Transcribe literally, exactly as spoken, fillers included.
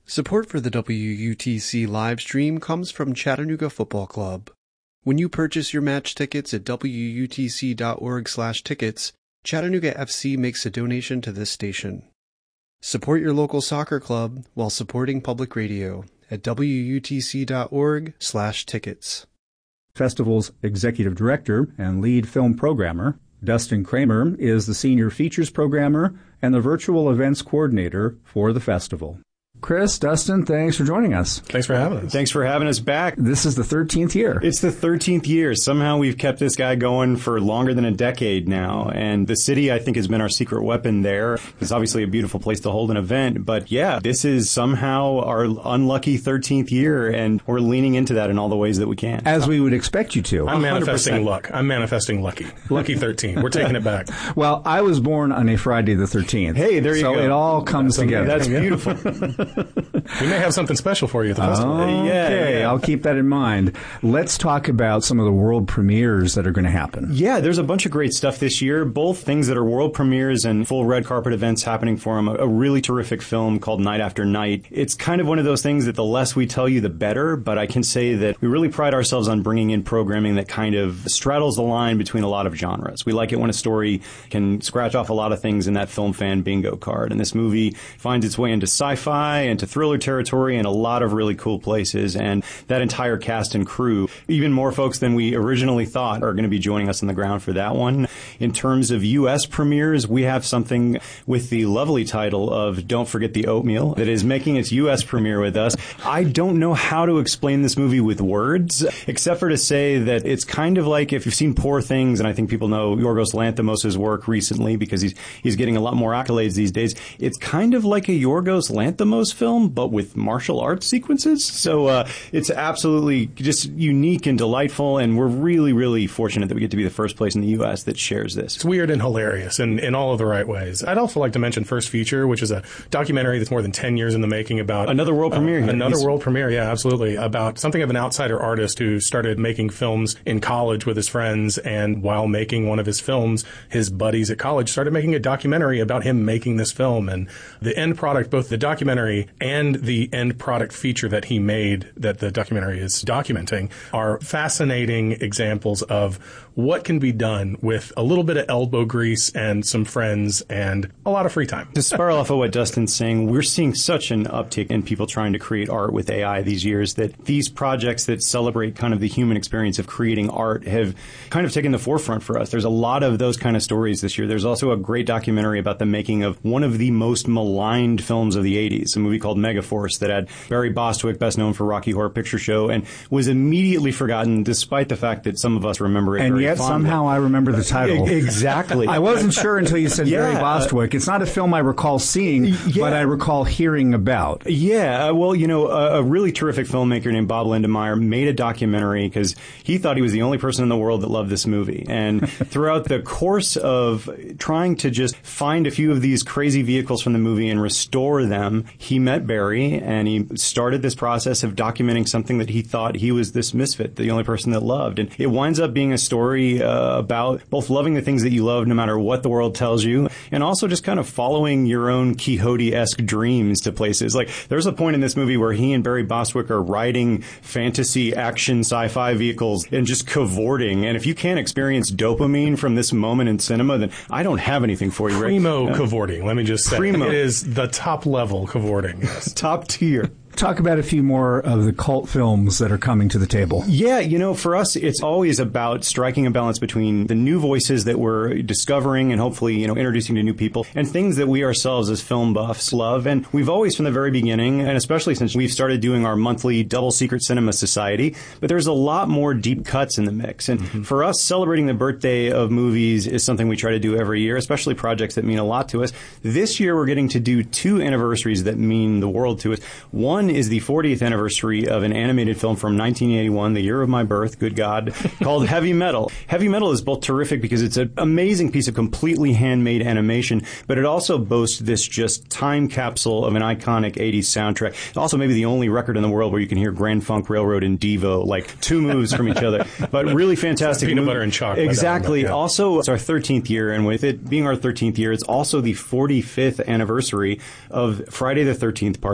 Support for the W U T C live stream comes from Chattanooga Football Club. When you purchase your match tickets at W U T C dot org slash tickets, Chattanooga F C makes a donation to this station. Support your local soccer club while supporting public radio at W U T C dot org slash tickets. Festival's executive director and lead film programmer, Dustin Kramer, is the senior features programmer and the virtual events coordinator for the festival. Chris, Dustin, thanks for joining us. Thanks for having us. Thanks for having us back. This is the thirteenth year. It's the thirteenth year. Somehow we've kept this guy going for longer than a decade now. And the city, I think, has been our secret weapon there. It's obviously a beautiful place to hold an event. But yeah, this is somehow our unlucky thirteenth year, and we're leaning into that in all the ways that we can. As we would expect you to. I'm manifesting luck. I'm manifesting lucky. Lucky thirteen. We're taking it back. Well, I was born on a Friday the thirteenth. Hey, there you so go. So it all comes that's together. That's beautiful. We may have something special for you at the festival. Okay, yeah, yeah. I'll keep that in mind. Let's talk about some of the world premieres that are going to happen. Yeah, there's a bunch of great stuff this year, both things that are world premieres and full red carpet events happening for them. A, a really terrific film called Night After Night. It's kind of one of those things that the less we tell you, the better, but I can say that we really pride ourselves on bringing in programming that kind of straddles the line between a lot of genres. We like it when a story can scratch off a lot of things in that film fan bingo card, and this movie finds its way into sci-fi, into thriller territory, and a lot of really cool places, and that entire cast and crew, even more folks than we originally thought, are going to be joining us on the ground for that one. In terms of U S premieres, we have something with the lovely title of Don't Forget the Oatmeal that is making its U S premiere with us. I don't know how to explain this movie with words, except for to say that it's kind of like, if you've seen Poor Things, and I think people know Yorgos Lanthimos' work recently because he's he's getting a lot more accolades these days, it's kind of like a Yorgos Lanthimos film, but with martial arts sequences. So uh, it's absolutely just unique and delightful, and we're really, really fortunate that we get to be the first place in the U S that shares this. It's weird and hilarious in, in all of the right ways. I'd also like to mention First Feature, which is a documentary that's more than ten years in the making about... Another world premiere. Uh, here. Another He's, world premiere, yeah, absolutely. About something of an outsider artist who started making films in college with his friends, and while making one of his films, his buddies at college started making a documentary about him making this film. And the end product, both the documentary and the end product feature that he made that the documentary is documenting, are fascinating examples of what can be done with a little bit of elbow grease and some friends and a lot of free time. To spiral off of what Dustin's saying, we're seeing such an uptick in people trying to create art with A I these years that these projects that celebrate kind of the human experience of creating art have kind of taken the forefront for us. There's a lot of those kind of stories this year. There's also a great documentary about the making of one of the most maligned films of the eighties, a movie called Megaforce that had Barry Bostwick, best known for Rocky Horror Picture Show, and was immediately forgotten despite the fact that some of us remember it and very yet fondly. Somehow I remember the title. Exactly. I wasn't sure until you said yeah, Barry Bostwick. It's not a film I recall seeing, yeah. but I recall hearing about. Yeah, well, you know, a, a really terrific filmmaker named Bob Lindemeyer made a documentary because he thought he was the only person in the world that loved this movie. And throughout the course of trying to just find a few of these crazy vehicles from the movie and restore them, he met Barry, and he started this process of documenting something that he thought he was this misfit, the only person that loved. And it winds up being a story uh, about both loving the things that you love no matter what the world tells you, and also just kind of following your own Quixote-esque dreams to places. Like, there's a point in this movie where he and Barry Bostwick are riding fantasy action sci-fi vehicles and just cavorting. And if you can't experience dopamine from this moment in cinema, then I don't have anything for you, Rick. Primo uh, cavorting, let me just say. Primo. It is the top level cavorting, yes. Top tier. Talk about a few more of the cult films that are coming to the table. Yeah, you know, for us, it's always about striking a balance between the new voices that we're discovering and hopefully, you know, introducing to new people, and things that we ourselves as film buffs love. And we've always, from the very beginning, and especially since we've started doing our monthly Double Secret Cinema Society, but there's a lot more deep cuts in the mix. And mm-hmm. for us, celebrating the birthday of movies is something we try to do every year, especially projects that mean a lot to us. This year, we're getting to do two anniversaries that mean the world to us. One is the fortieth anniversary of an animated film from nineteen eighty-one, the year of my birth, good God, called Heavy Metal. Heavy Metal is both terrific because it's an amazing piece of completely handmade animation, but it also boasts this just time capsule of an iconic eighties soundtrack. It's also maybe the only record in the world where you can hear Grand Funk Railroad and Devo, like two moves from each other. But really fantastic. Peanut movie. butter and chocolate. Exactly. Yeah. Also, it's our thirteenth year, and with it being our thirteenth year, it's also the forty-fifth anniversary of Friday the thirteenth Part